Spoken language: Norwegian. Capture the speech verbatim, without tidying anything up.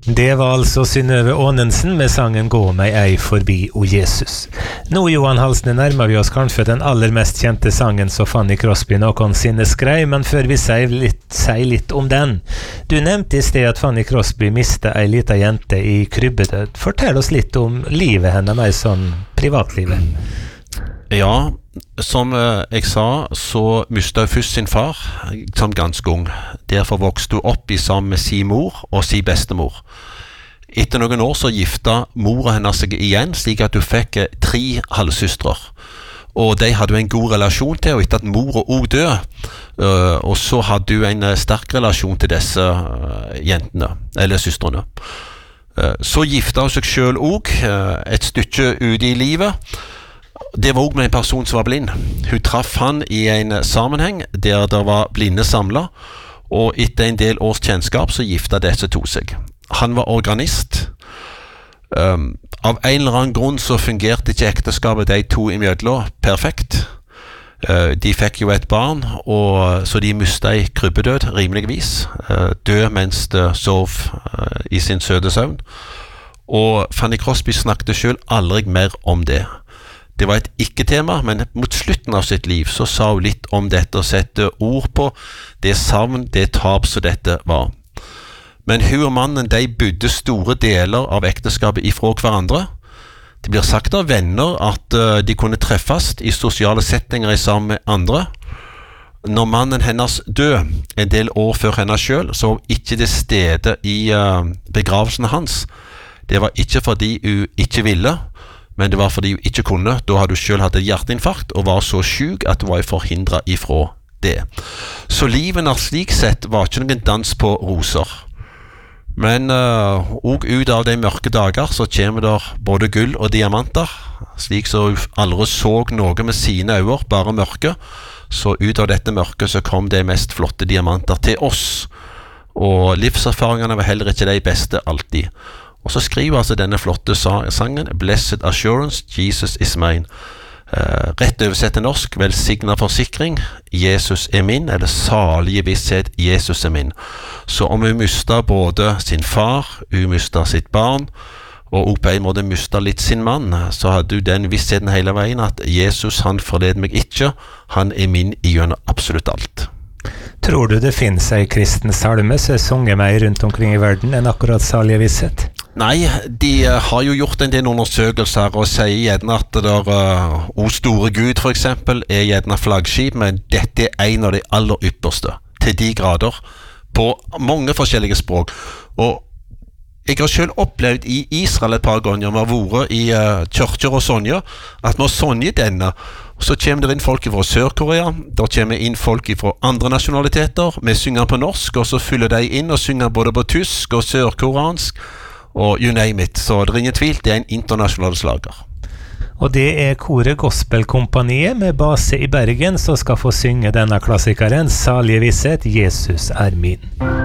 Det var altså Synnøve Aanensen med sangen «Gå meg ei forbi, o Jesus». Nå, Johan Halsne, nærmer vi oss kanskje den aller mest kjente sangen som Fanny Crosby noensinne skrev, men før vi sier litt, sier litt om den. Du nevnte i sted at Fanny Crosby mistet ei lita jente i krybbedød. Fortell oss litt om livet henne, mer sånn privatlivet. Ja, som jeg sa, så mistet hun først sin far som ganske ung. Derfor vokste hun opp i sammen med sin mor og sin bestemor. Etter noen år så gifta mora henne seg igjen, slik at hun fikk tre halvsøstre. Og de hadde hun en god relasjon til, og etter at mora også døde, og så hadde hun en sterk relasjon til disse jentene, eller søstrene. Så gifta hun seg selv også, et stykke ute i livet. Det var også med en person som var blind. Hun traff han i en sammenheng der det var blinde samlet, og etter en del års kjennskap så gifta disse to seg. Han var organist. Um, av en eller annen grunn så fungerte ikke ekteskapet de to imellom perfekt. Uh, de fikk jo et barn, og så de mistet i krybbedød, rimeligvis. Uh, død mens de sov uh, i sin søte søvn. Og Fanny Crosby snakket selv aldri mer om det. Det var et ikke-tema, men mot slutten av sitt liv så sa hun litt om dette og sette ord på det savn, det tap som dette var. Men hun og mannen, de bodde store deler av ekteskapet ifra hverandre. Det blir sagt av venner at uh, de kunne treffes i sosiale settinger sammen med andre. Når mannen hennes døde, en del år før henne selv, så var hun ikke til stede i uh, begravelsen hans. Det var ikke fordi hun ikke ville, men det var fordi hun ikke kunne. Da hadde hun selv hatt et hjerteinfarkt og var så syk at hun var forhindret ifra det. Så livet slik sett var ikke noen dans på roser. Men uh, også ut av de mørke dager så kommer der både gull og diamanter, slik så hun aldri så noe med sine øyne, bare mørke. Så ut av dette mørket så kom de mest flotte diamanter til oss, og livserfaringene var heller ikke de beste alltid. Og så skriver altså denne flotte sangen Blessed Assurance, Jesus is mine. Uh, rett oversett til norsk, velsignet forsikring, Jesus er min, eller salige visshet, Jesus er min. Så om hun mistet både sin far, hun mistet sitt barn, og også på en måte mistet litt sin mann, så hadde hun den vissheten hele veien at Jesus, han forleder meg ikke, han er min gjennom absolutt alt. Tror du det finnes ei kristen salme som er sunget mer rundt omkring i verden enn akkurat salige visshet? Nei, de uh, har jo gjort en del undersøkelser og sier gjerne at det der uh, O store Gud for eksempel er gjerne flaggskip, men dette er en av de aller ypperste, til de grader, på mange forskjellige språk. Og jeg har selv opplevd i Israel et par ganger, vi har vært i uh, kirker og sånne, at vi har sånnet denne, og så kommer det inn folk fra Sør-Korea, der kommer inn folk fra andre nasjonaliteter, vi synger på norsk, og så fyller de inn og synger både på tysk og sørkoreansk, og you name it, så det er ingen tvil, det er en internasjonal slager. Og det er koret Gospelkompaniet med base i Bergen som skal få synge denne klassikeren, Salige visshet, Jesus er min.